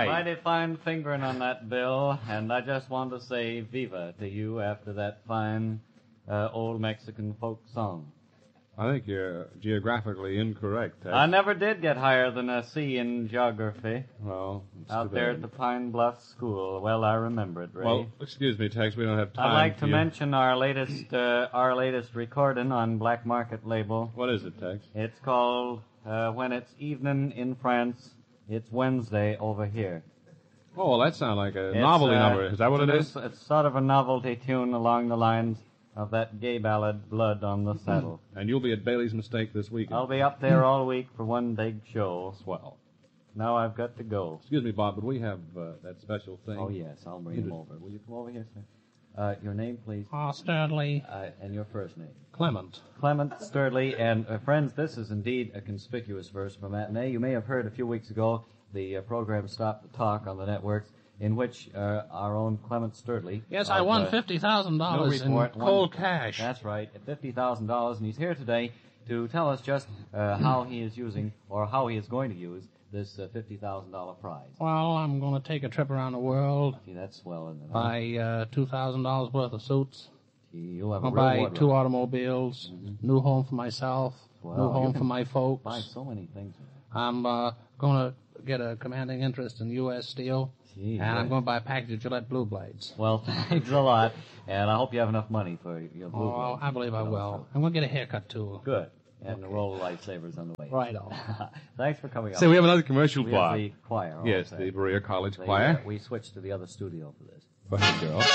right. Mighty fine fingering on that, Bill, and I just want to say viva to you after that fine old Mexican folk song. I think you're geographically incorrect, Tex. I never did get higher than a C in geography. Well, it's Out too there bad. at the Pine Bluff School. Well, I remember it, Ray. Well, excuse me, Tex, we don't have time I'd like for to you. mention our latest recording on Black Market label. What is it, Tex? It's called When It's Evening in France, It's Wednesday Over Here. Oh, well, that sounds like a It's, novelty number. Is that what it is? It's sort of a novelty tune along the lines of that gay ballad, Blood on the Saddle. And you'll be at Bailey's Mistake this weekend. I'll be up there all week for one big show. Swell. Now I've got to go. Excuse me, Bob, but we have that special thing. Oh, yes, I'll bring him over. Will you come over here, sir? Your name, please? Sturdley. And your first name? Clement. Clement Sturdley. And, friends, this is indeed a conspicuous verse from Matinee. You may have heard a few weeks ago the program Stop the Talk on the networks, in which our own Clement Sturdley... Yes, I won $50,000 in cold cash. That's right, $50,000, and he's here today to tell us just how he is using, or how he is going to use, this $50,000 prize. Well, I'm going to take a trip around the world. See, that's swell, isn't it? Buy $2,000 worth of suits. Gee, you'll have a I'll real buy wardrobe. 2 automobiles, new home for myself, Well, new you home can for my folks. Buy so many things. I'm going to get a commanding interest in U.S. Steel, Gee, and I'm boy. going to buy a package of Gillette Blue Blades. Well, thanks a lot, and I hope you have enough money for your blue Oh, blade. I believe I will. I'm going to get a haircut, too. Good. And a roll of lifesavers on the way. Right on. Thanks for coming up. Say, we have another commercial, We Bob. have the choir. Yes, also. the Berea College They, Choir. we switched to the other studio for this. Go ahead, girl.